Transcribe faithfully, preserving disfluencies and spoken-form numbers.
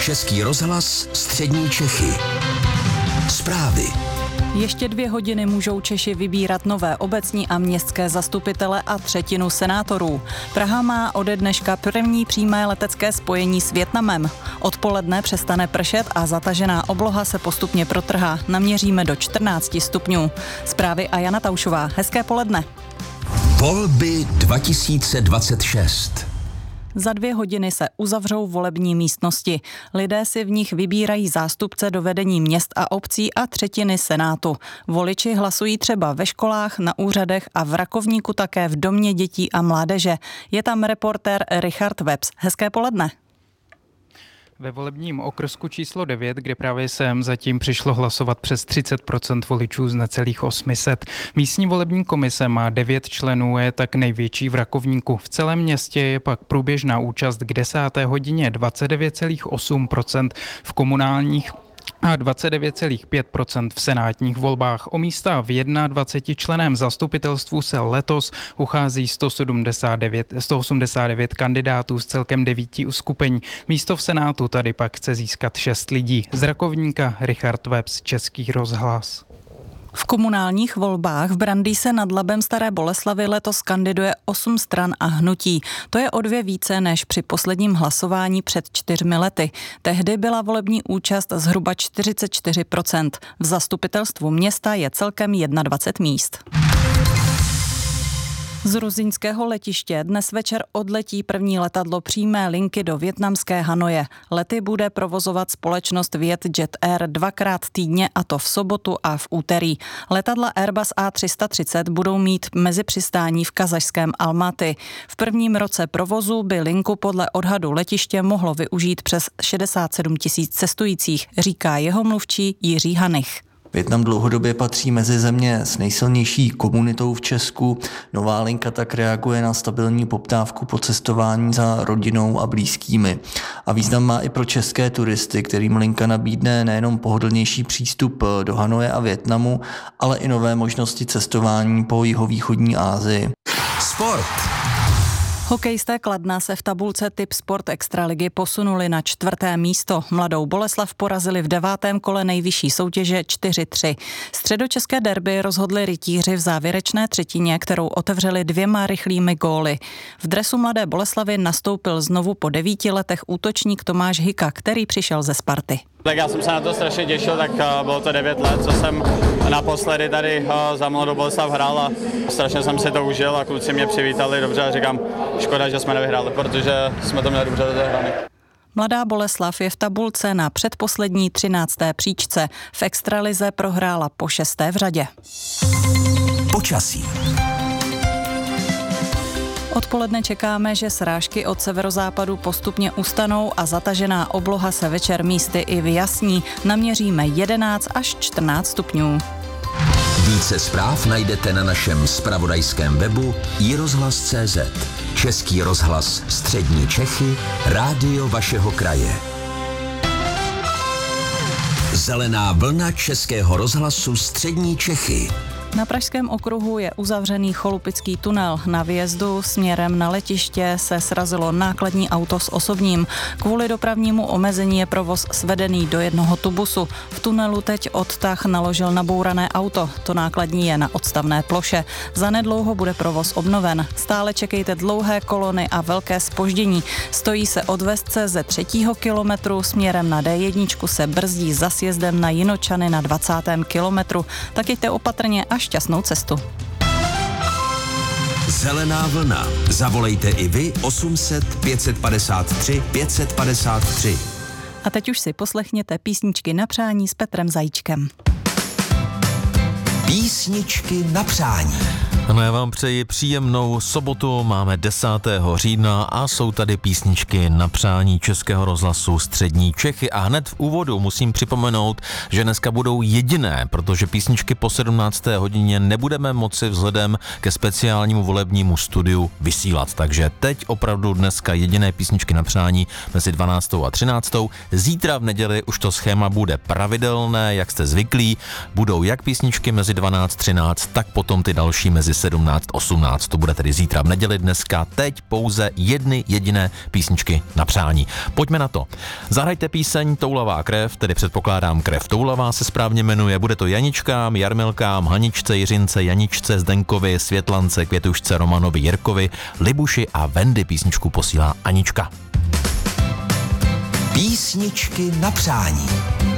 Český rozhlas Střední Čechy. Zprávy. Ještě dvě hodiny můžou Češi vybírat nové obecní a městské zastupitele a třetinu senátorů. Praha má ode dneška první přímé letecké spojení s Vietnamem. Odpoledne přestane pršet a zatažená obloha se postupně protrhá. Naměříme do čtrnáct stupňů. Zprávy a Jana Taušová. Hezké poledne. Volby dva tisíce dvacet šest. Za dvě hodiny se uzavřou volební místnosti. Lidé si v nich vybírají zástupce do vedení měst a obcí a třetiny senátu. Voliči hlasují třeba ve školách, na úřadech a v Rakovníku také v domě dětí a mládeže. Je tam reportér Richard Webs. Hezké poledne. Ve volebním okrsku číslo devět, kde právě sem zatím přišlo hlasovat přes třicet procent voličů z necelých osm set. Místní volební komise má devět členů, je tak největší v Rakovníku. V celém městě je pak průběžná účast k desáté hodině dvacet devět celá osm procent, v komunálních a dvacet devět celá pět procent v senátních volbách. O místa v dvacetičlenném zastupitelstvu se letos uchází sto sedmdesát devět, sto osmdesát devět kandidátů z celkem devíti uskupení. Místo v senátu tady pak chce získat šest lidí. Z Rakovníka Richard Webs, Český rozhlas. V komunálních volbách v Brandýse nad Labem Staré Boleslavi letos kandiduje osm stran a hnutí. To je o dvě více než při posledním hlasování před čtyřmi lety. Tehdy byla volební účast zhruba čtyřicet čtyři procent. V zastupitelstvu města je celkem dvacet jedna míst. Z ruzyňského letiště dnes večer odletí první letadlo přímé linky do vietnamské Hanoje. Lety bude provozovat společnost Vietjet Air dvakrát týdně, a to v sobotu a v úterý. Letadla Airbus A tři sta třicet budou mít mezipřistání v kazašském Almaty. V prvním roce provozu by linku podle odhadu letiště mohlo využít přes šedesát sedm tisíc cestujících, říká jeho mluvčí Jiří Hanich. Vietnam dlouhodobě patří mezi země s nejsilnější komunitou v Česku. Nová linka tak reaguje na stabilní poptávku po cestování za rodinou a blízkými. A význam má i pro české turisty, kterým linka nabídne nejenom pohodlnější přístup do Hanoje a Vietnamu, ale i nové možnosti cestování po jihovýchodní Asii. Sport. Hokejisté Kladna se v tabulce Tip Sport Extraligy posunuli na čtvrté místo. Mladou Boleslav porazili v devátém kole nejvyšší soutěže čtyři tři. Středočeské derby rozhodli rytíři v závěrečné třetině, kterou otevřeli dvěma rychlými góly. V dresu Mladé Boleslavy nastoupil znovu po devíti letech útočník Tomáš Hika, který přišel ze Sparty. Tak já jsem se na to strašně těšil, tak uh, bylo to devět let, co jsem naposledy tady uh, za Mladou Boleslav hrál a strašně jsem si to užil a kluci mě přivítali dobře a říkám, škoda, že jsme nevyhráli, protože jsme to měli dobře rozehrané. Mladá Boleslav je v tabulce na předposlední třinácté příčce. V extralize prohrála po šesté v řadě. Počasí. Odpoledne čekáme, že srážky od severozápadu postupně ustanou a zatažená obloha se večer místy i vyjasní. Naměříme jedenáct až čtrnáct stupňů. Více zpráv najdete na našem zpravodajském webu i rozhlas tečka cé zet. Český rozhlas Střední Čechy, rádio vašeho kraje. Zelená vlna Českého rozhlasu Střední Čechy. Na Pražském okruhu je uzavřený Cholupický tunel. Na výjezdu směrem na letiště se srazilo nákladní auto s osobním. Kvůli dopravnímu omezení je provoz svedený do jednoho tubusu. V tunelu teď odtah naložil nabourané auto. To nákladní je na odstavné ploše. Zanedlouho bude provoz obnoven. Stále čekejte dlouhé kolony a velké zpoždění. Stojí se od Vestce ze třetího kilometru, směrem na dé jedna se brzdí za sjezdem na Jinočany na dvacátém kilometru. Tak jeďte opatrně a šťastnou cestu. Zelená vlna. Zavolejte i vy osm set pět set padesát tři pět set padesát tři. A teď už si poslechněte písničky na přání s Petrem Zajíčkem. Písničky na přání. Ano, já vám přeji příjemnou sobotu, máme desátého října a jsou tady písničky na přání Českého rozhlasu Střední Čechy. A hned v úvodu musím připomenout, že dneska budou jediné, protože písničky po sedmnácté hodině nebudeme moci vzhledem ke speciálnímu volebnímu studiu vysílat. Takže teď opravdu dneska jediné písničky na přání mezi dvanáctou a třináctou. Zítra v neděli už to schéma bude pravidelné, jak jste zvyklí. Budou jak písničky mezi dvanáct a třináct, tak potom ty další mezi mezi sedmnáct a osmnáct. To bude tedy zítra v neděli, dneska, teď pouze jedny jediné písničky na přání. Pojďme na to. Zahrajte píseň Toulavá krev, tedy předpokládám Krev toulavá se správně jmenuje. Bude to Janičkám, Jarmilkám, Haničce, Jiřince, Janičce, Zdenkovi, Světlance, Květušce, Romanovi, Jirkovi, Libuši a Vendy. Písničku posílá Anička. Písničky na přání.